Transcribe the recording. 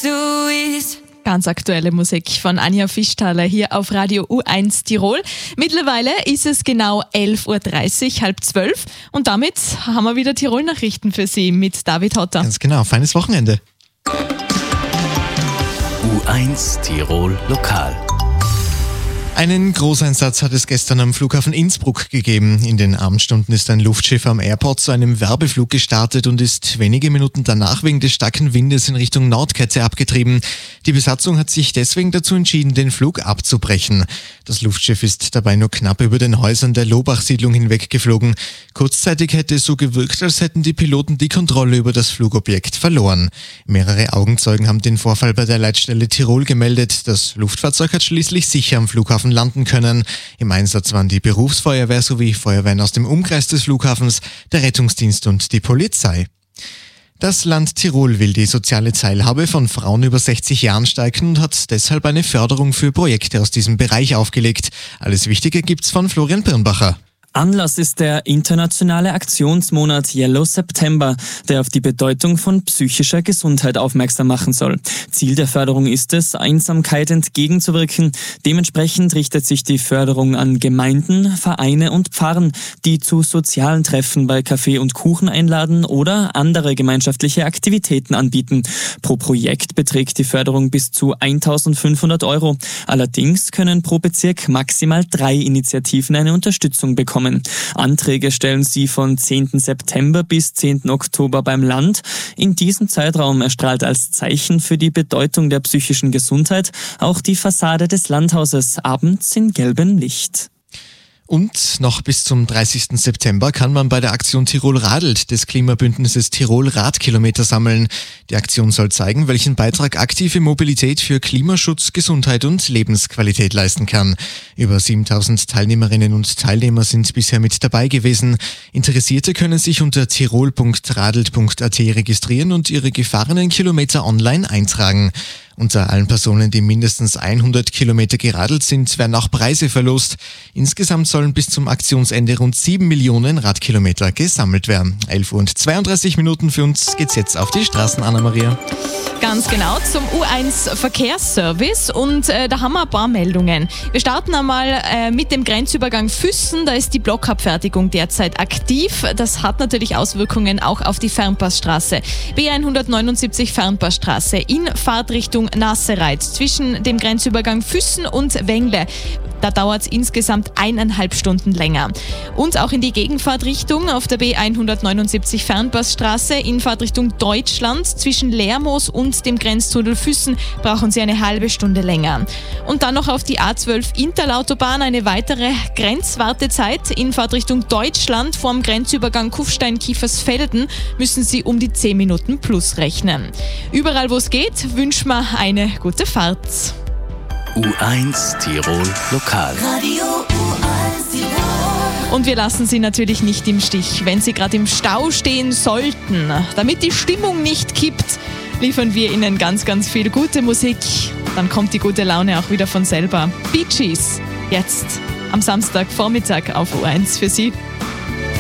Ganz aktuelle Musik von Anja Fischthaler hier auf Radio U1 Tirol. Mittlerweile ist es genau 11.30 Uhr, 11:30. Und damit haben wir wieder Tirol-Nachrichten für Sie mit David Hotter. Ganz genau, feines Wochenende. U1 Tirol Lokal. Einen Großeinsatz hat es gestern am Flughafen Innsbruck gegeben. In den Abendstunden ist ein Luftschiff am Airport zu einem Werbeflug gestartet und ist wenige Minuten danach wegen des starken Windes in Richtung Nordkette abgetrieben. Die Besatzung hat sich deswegen dazu entschieden, den Flug abzubrechen. Das Luftschiff ist dabei nur knapp über den Häusern der Lobach-Siedlung hinweg geflogen. Kurzzeitig hätte es so gewirkt, als hätten die Piloten die Kontrolle über das Flugobjekt verloren. Mehrere Augenzeugen haben den Vorfall bei der Leitstelle Tirol gemeldet. Das Luftfahrzeug hat schließlich sicher am Flughafen landen können. Im Einsatz waren die Berufsfeuerwehr sowie Feuerwehren aus dem Umkreis des Flughafens, der Rettungsdienst und die Polizei. Das Land Tirol will die soziale Teilhabe von Frauen über 60 Jahren steigern und hat deshalb eine Förderung für Projekte aus diesem Bereich aufgelegt. Alles Wichtige gibt's von Florian Birnbacher. Anlass ist der internationale Aktionsmonat Yellow September, der auf die Bedeutung von psychischer Gesundheit aufmerksam machen soll. Ziel der Förderung ist es, Einsamkeit entgegenzuwirken. Dementsprechend richtet sich die Förderung an Gemeinden, Vereine und Pfarren, die zu sozialen Treffen bei Kaffee und Kuchen einladen oder andere gemeinschaftliche Aktivitäten anbieten. Pro Projekt beträgt die Förderung bis zu 1.500 €. Allerdings können pro Bezirk maximal 3 Initiativen eine Unterstützung bekommen. Anträge stellen sie von 10. September bis 10. Oktober beim Land. In diesem Zeitraum erstrahlt als Zeichen für die Bedeutung der psychischen Gesundheit auch die Fassade des Landhauses abends in gelbem Licht. Und noch bis zum 30. September kann man bei der Aktion Tirol radelt des Klimabündnisses Tirol Radkilometer sammeln. Die Aktion soll zeigen, welchen Beitrag aktive Mobilität für Klimaschutz, Gesundheit und Lebensqualität leisten kann. Über 7.000 Teilnehmerinnen und Teilnehmer sind bisher mit dabei gewesen. Interessierte können sich unter tirol.radelt.at registrieren und ihre gefahrenen Kilometer online eintragen. Unter allen Personen, die mindestens 100 Kilometer geradelt sind, werden auch Preise verlost. Insgesamt sollen bis zum Aktionsende rund 7 Millionen Radkilometer gesammelt werden. 11:32 Uhr für uns geht's jetzt auf die Straßen, Anna-Maria. Ganz genau, zum U1 Verkehrsservice und da haben wir ein paar Meldungen. Wir starten einmal mit dem Grenzübergang Füssen, da ist die Blockabfertigung derzeit aktiv. Das hat natürlich Auswirkungen auch auf die Fernpassstraße. B179 Fernpassstraße in Fahrtrichtung Nassereit zwischen dem Grenzübergang Füssen und Wengle. Da dauert es insgesamt 1,5 Stunden länger. Und auch in die Gegenfahrtrichtung auf der B179 Fernpassstraße in Fahrtrichtung Deutschland zwischen Lermoos und dem Grenztunnel Füssen brauchen Sie eine halbe Stunde länger. Und dann noch auf die A12 Interlautobahn eine weitere Grenzwartezeit in Fahrtrichtung Deutschland vorm Grenzübergang Kufstein-Kiefersfelden müssen Sie um die 10 Minuten plus rechnen. Überall, wo es geht, wünschen wir eine gute Fahrt. U1 Tirol Lokal. Radio U1 Tirol. Und wir lassen Sie natürlich nicht im Stich, wenn Sie gerade im Stau stehen sollten. Damit die Stimmung nicht kippt, liefern wir Ihnen ganz, ganz viel gute Musik. Dann kommt die gute Laune auch wieder von selber. Bee Gees, jetzt am Samstagvormittag auf U1 für Sie.